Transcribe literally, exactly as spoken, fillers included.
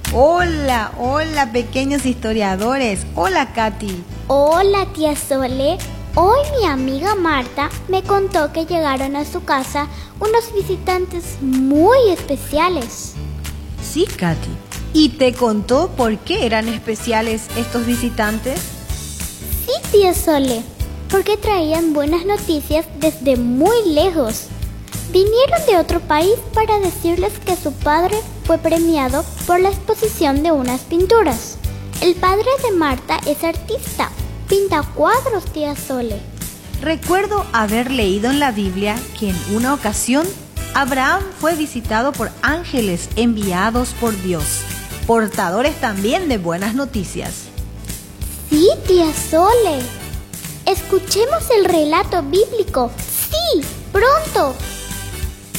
Hola, hola pequeños historiadores. Hola Katy. Hola tía Sole. Hoy mi amiga Marta me contó que llegaron a su casa unos visitantes muy especiales. Sí, Katy. ¿Y te contó por qué eran especiales estos visitantes? Sí, tía Sole, porque traían buenas noticias desde muy lejos. Vinieron de otro país para decirles que su padre fue premiado por la exposición de unas pinturas. El padre de Marta es artista, pinta cuadros, tía Sole. Recuerdo haber leído en la Biblia que en una ocasión Abraham fue visitado por ángeles enviados por Dios, portadores también de buenas noticias. Sí, tía Sole. Escuchemos el relato bíblico. Sí, pronto.